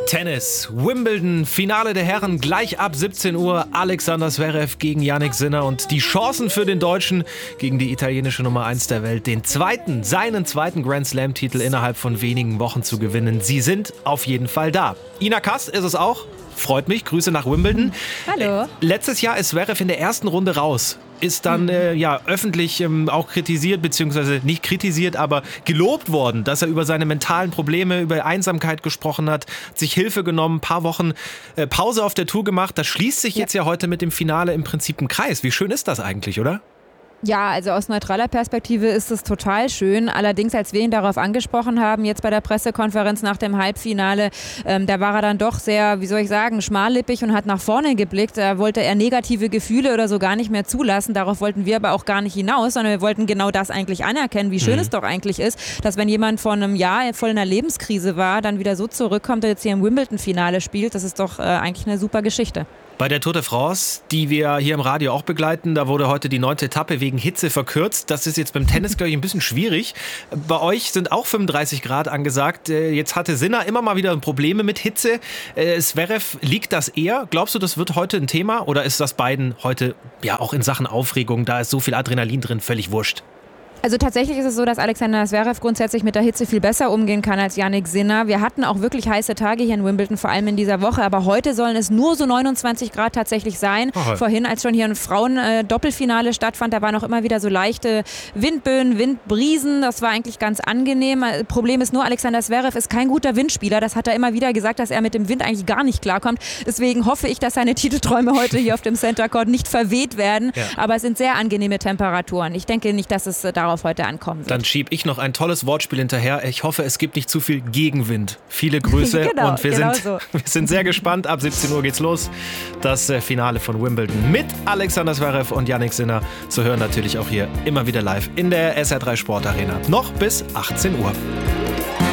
Tennis, Wimbledon, Finale der Herren, gleich ab 17 Uhr. Alexander Zverev gegen Jannik Sinner und die Chancen für den Deutschen gegen die italienische Nummer 1 der Welt, seinen zweiten Grand Slam-Titel innerhalb von wenigen Wochen zu gewinnen. Sie sind auf jeden Fall da. Ina Kass ist es auch. Freut mich. Grüße nach Wimbledon. Hallo. Letztes Jahr ist Zverev in der ersten Runde raus. Ist dann öffentlich auch kritisiert, beziehungsweise nicht kritisiert, aber gelobt worden, dass er über seine mentalen Probleme, über Einsamkeit gesprochen hat, sich Hilfe genommen, ein paar Wochen Pause auf der Tour gemacht. Das schließt sich jetzt ja heute mit dem Finale im Prinzip ein Kreis. Wie schön ist das eigentlich, oder? Ja, also aus neutraler Perspektive ist es total schön. Allerdings, als wir ihn darauf angesprochen haben, jetzt bei der Pressekonferenz nach dem Halbfinale, da war er dann doch sehr, schmallippig und hat nach vorne geblickt. Da wollte er negative Gefühle oder so gar nicht mehr zulassen. Darauf wollten wir aber auch gar nicht hinaus, sondern wir wollten genau das eigentlich anerkennen, wie schön es doch eigentlich ist, dass wenn jemand vor einem Jahr voll in einer Lebenskrise war, dann wieder so zurückkommt und jetzt hier im Wimbledon-Finale spielt. Das ist doch eigentlich eine super Geschichte. Bei der Tour de France, die wir hier im Radio auch begleiten, da wurde heute die 9. Etappe wegen Hitze verkürzt. Das ist jetzt beim Tennis, glaube ich, ein bisschen schwierig. Bei euch sind auch 35 Grad angesagt. Jetzt hatte Sinner immer mal wieder Probleme mit Hitze. Zverev, liegt das eher? Glaubst du, das wird heute ein Thema? Oder ist das beiden heute, ja auch in Sachen Aufregung, da ist so viel Adrenalin drin, völlig wurscht? Also tatsächlich ist es so, dass Alexander Zverev grundsätzlich mit der Hitze viel besser umgehen kann als Jannik Sinner. Wir hatten auch wirklich heiße Tage hier in Wimbledon, vor allem in dieser Woche. Aber heute sollen es nur so 29 Grad tatsächlich sein. Aha. Vorhin, als schon hier ein Frauen-Doppelfinale stattfand, da waren auch immer wieder so leichte Windböen, Windbrisen. Das war eigentlich ganz angenehm. Problem ist nur, Alexander Zverev ist kein guter Windspieler. Das hat er immer wieder gesagt, dass er mit dem Wind eigentlich gar nicht klarkommt. Deswegen hoffe ich, dass seine Titelträume heute hier auf dem Center Court nicht verweht werden. Ja. Aber es sind sehr angenehme Temperaturen. Ich denke nicht, dass es darauf heute ankommen wird. Dann schiebe ich noch ein tolles Wortspiel hinterher. Ich hoffe, es gibt nicht zu viel Gegenwind. Viele Grüße genau, und wir sind sehr gespannt. Ab 17 Uhr geht's los. Das Finale von Wimbledon mit Alexander Zverev und Jannik Sinner zu hören natürlich auch hier immer wieder live in der SR3 Sport Arena. Noch bis 18 Uhr.